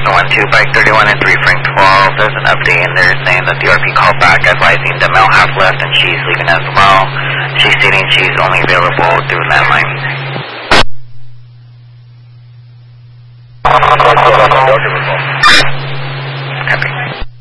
12, Bike 31 and 3 Frank 12. There's an update in there saying that the RP called back advising the male half left and she's leaving as well. She's stating she's only available through landline. Copy.